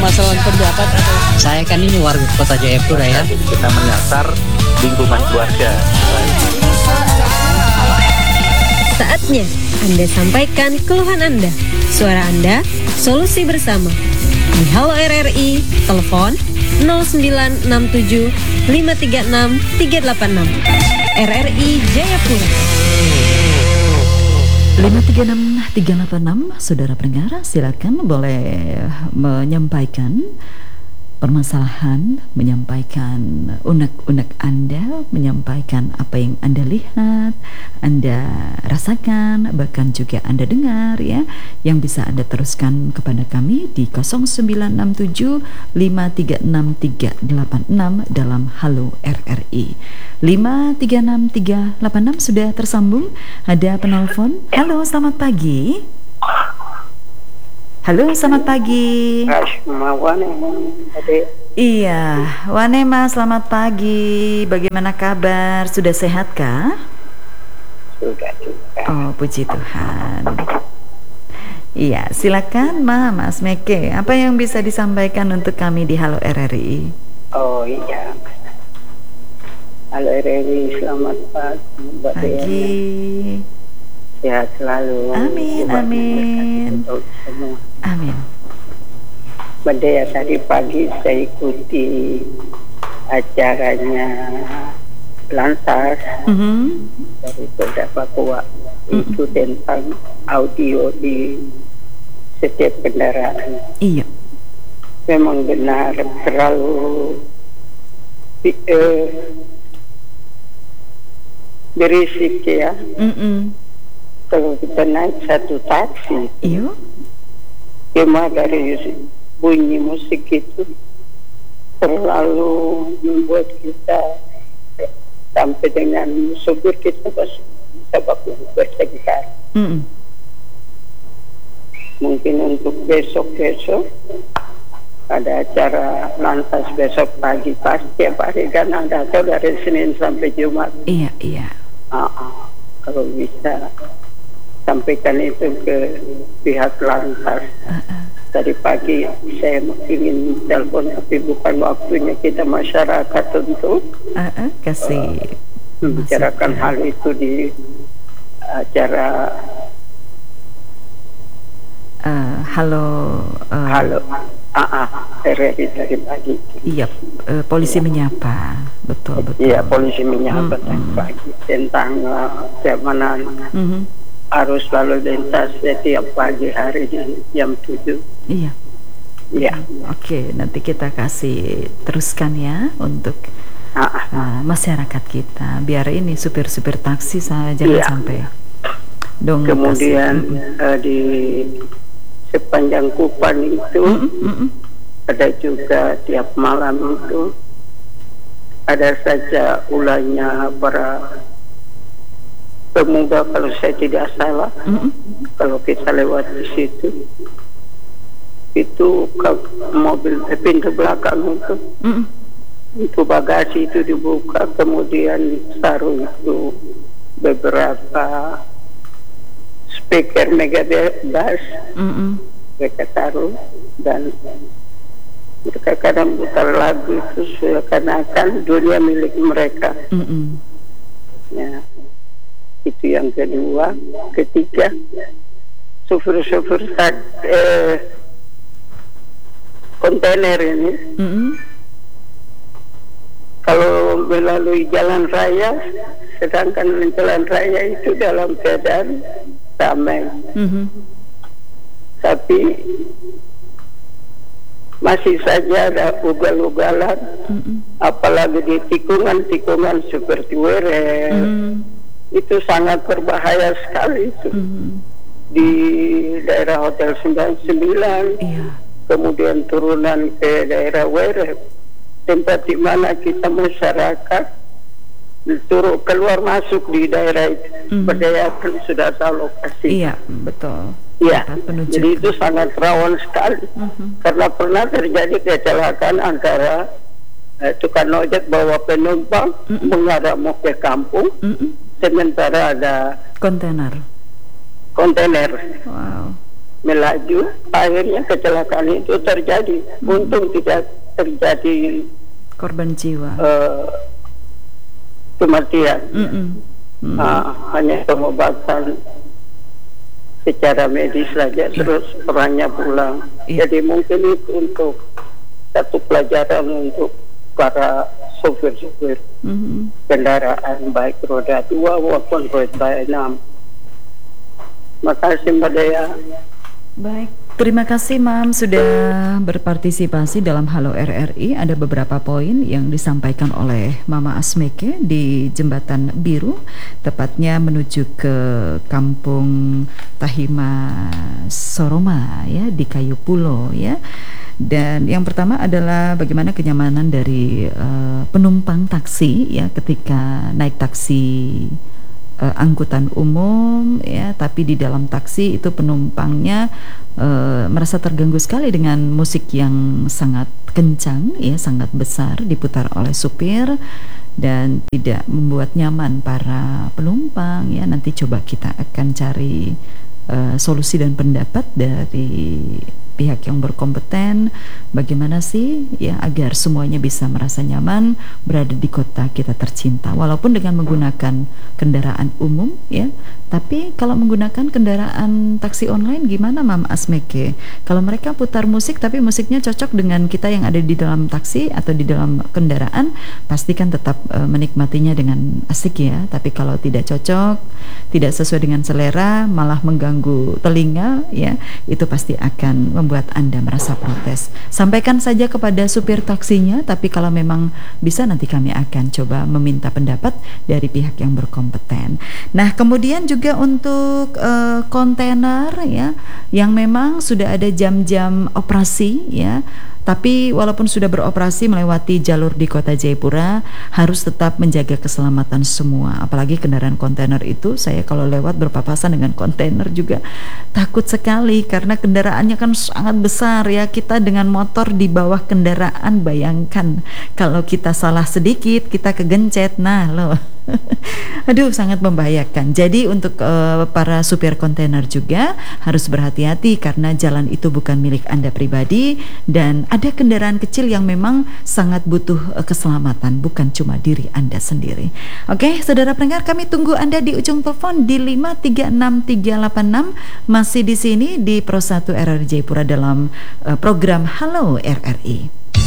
permasalahan pendapat atau? Saya kan ini warga Kota Jayapura ya. Jadi kita menyasar lingkungan keluarga. Saatnya Anda sampaikan keluhan Anda. Suara Anda, solusi bersama. Di Halo RRI, telepon 0967 536 386. RRI Jayapura. 536 386. Saudara pendengar, silakan boleh menyampaikan permasalahan, menyampaikan unek-unek Anda, menyampaikan apa yang Anda lihat, Anda rasakan, bahkan juga Anda dengar ya, yang bisa Anda teruskan kepada kami di 0967 536 386 dalam Halo RRI. 536 386 sudah tersambung. Ada penelpon. Halo, selamat pagi. Halo, selamat pagi. Iya, Wanema, selamat pagi. Bagaimana kabar? Sudah sehat kah? Sudah juga. Oh, puji Tuhan. Iya, silakan Mas Meke. Apa yang bisa disampaikan untuk kami di Halo RRI? Oh iya. Halo RRI, selamat pagi. Pagi. Sehat selalu. Amin, amin. Semua. Amin. Mbak Dea, tadi pagi saya ikuti acaranya Lantas dari Polda Papua. Itu tentang audio di setiap kendaraan. Iya. Memang benar terlalu berisik ya. Kalau kita naik satu taksi, iya, cuma dari bunyi musik itu terlalu membuat kita sampai dengan supir kita bisa baku bertengkar. Mungkin untuk besok-besok ada acara Lantas besok pagi, pasti tiap hari kan ada, atau dari Senin sampai Jumat. Iya. Kalau bisa sampaikan itu ke pihak Lantas. Tadi pagi saya ingin telepon, tapi bukan waktunya. Kita masyarakat untuk kasih membicarakan hal itu di acara Halo RRI tadi pagi. Iya, polisi menyapa, betul. Iya, polisi menyapa tadi pagi tentang keamanan arus lalu lintas setiap pagi hari jam 7. Iya. Oke, nanti kita kasih teruskan ya untuk masyarakat kita, biar ini supir-supir taksi jangan sampai dong. Kemudian di sepanjang Kupang itu ada juga tiap malam itu ada saja ulahnya para pemuda, kalau saya tidak salah. Kalau kita lewat di situ itu ke mobil pintu belakang itu bagasi itu dibuka, kemudian taruh itu beberapa speaker megabass mereka taruh, dan mereka kadang putar lagu itu seakan-akan dunia milik mereka. Ya, itu yang kedua. Ketiga, sopir-sopir kontainer ini kalau melalui jalan raya, sedangkan jalan raya itu dalam keadaan ramai, tapi masih saja ada ugal-ugalan, apalagi di tikungan-tikungan seperti Were. Itu sangat berbahaya sekali itu. Di daerah Hotel 99, kemudian turunan ke daerah Were, tempat di mana kita masyarakat turun keluar masuk di daerah itu. Berdayakan sudah tahu lokasi. Iya, betul. Iya, jadi itu sangat rawan sekali. Karena pernah terjadi kecelakaan antara tukang ojek bawa penumpang menghadap mau ke kampung, sementara ada kontainer. Wow. melaju, akhirnya kecelakaan itu terjadi. Untung tidak terjadi korban jiwa. Kematian. Hanya pengobatan secara medis saja, terus orangnya pulang. Jadi mungkin itu untuk satu pelajaran untuk para sopir-sopir kendaraan baik roda 2 maupun roda 6. Makasih Mbak Dea. Baik, terima kasih Mam sudah berpartisipasi dalam Halo RRI. Ada beberapa poin yang disampaikan oleh Mama Asmeke di Jembatan Biru, tepatnya menuju ke Kampung Tahima Soroma ya, di Kayu Pulo ya. Dan yang pertama adalah bagaimana kenyamanan dari penumpang taksi ya ketika naik taksi angkutan umum ya, tapi di dalam taksi itu penumpangnya merasa terganggu sekali dengan musik yang sangat kencang ya, sangat besar diputar oleh supir dan tidak membuat nyaman para penumpang ya. Nanti coba kita akan cari solusi dan pendapat dari pihak yang berkompeten, bagaimana sih ya agar semuanya bisa merasa nyaman berada di kota kita tercinta, walaupun dengan menggunakan kendaraan umum ya. Tapi kalau menggunakan kendaraan taksi online gimana Mam Asmeke? Kalau mereka putar musik tapi musiknya cocok dengan kita yang ada di dalam taksi atau di dalam kendaraan, pastikan tetap menikmatinya dengan asik ya. Tapi kalau tidak cocok, tidak sesuai dengan selera, malah mengganggu telinga ya, itu pasti akan membuat Anda merasa protes. Sampaikan saja kepada supir taksinya, tapi kalau memang bisa nanti kami akan coba meminta pendapat dari pihak yang berkompeten. Nah, kemudian juga untuk kontainer ya, yang memang sudah ada jam-jam operasi ya, tapi walaupun sudah beroperasi melewati jalur di Kota Jayapura, harus tetap menjaga keselamatan semua. Apalagi kendaraan kontainer itu, saya kalau lewat berpapasan dengan kontainer juga takut sekali karena kendaraannya kan sangat besar ya. Kita dengan motor di bawah kendaraan, bayangkan kalau kita salah sedikit kita kegencet, nah loh. Aduh, sangat membahayakan. Jadi untuk para supir kontainer juga harus berhati-hati karena jalan itu bukan milik Anda pribadi dan ada kendaraan kecil yang memang sangat butuh keselamatan, bukan cuma diri Anda sendiri. Oke, saudara pendengar, kami tunggu Anda di ujung telepon di 536386, masih di sini di Pro 1 RRI Jayapura dalam program Halo RRI.